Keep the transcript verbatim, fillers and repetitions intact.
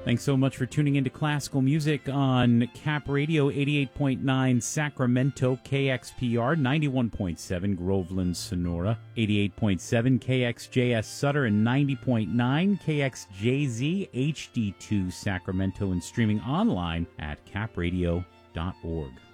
Thanks so much for tuning into classical music on Cap Radio, eighty-eight point nine Sacramento K X P R, ninety-one point seven Groveland, Sonora, eighty-eight point seven K X J S Sutter, and ninety point nine K X J Z H D two Sacramento, and streaming online at cap radio dot org.